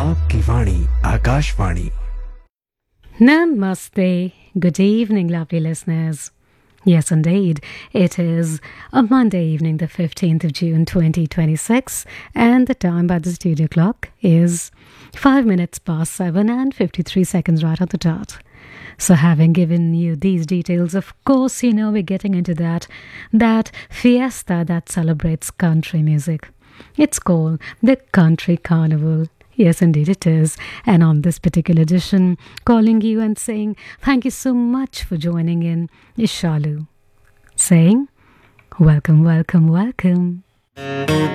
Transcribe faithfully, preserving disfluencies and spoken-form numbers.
आपकी वाणी Akashvani. Namaste. Good evening, lovely listeners. Yes, indeed. It is a Monday evening, the fifteenth of June, twenty twenty-six, and the time by the studio clock is five minutes past seven and fifty-three seconds right on the dot. So having given you these details, of course, you know we're getting into that, that fiesta that celebrates country music. It's called the Country Carnival. Yes, indeed it is. And on this particular edition, calling you and saying thank you so much for joining in is Shalu. Saying welcome, welcome, welcome.